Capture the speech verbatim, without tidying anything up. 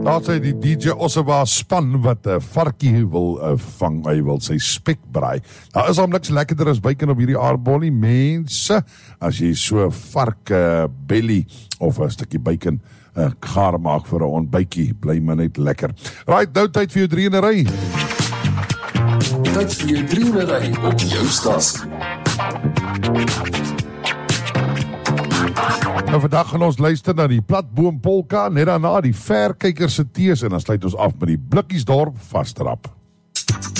Daar sê die D J Ossewa span wat 'n uh, varkie wil uh, vang, hy wil sy spek braai. Daar is al niks lekkerder as bacon op hierdie aardbollie, mense. As jy so vark uh, belly of 'n stukkie bacon uh, gaar maak vir 'n ontbytjie, bly maar net lekker. Right, nou tyd vir jou drie in 'n ry. Tyd vir jou drie in 'n ry op jou stasie. Nou vandag gaan ons luister na die Platboom Polka, net daarna die Verkyker se tees en dan sluit ons af met die Blikkiesdorp Vastrap.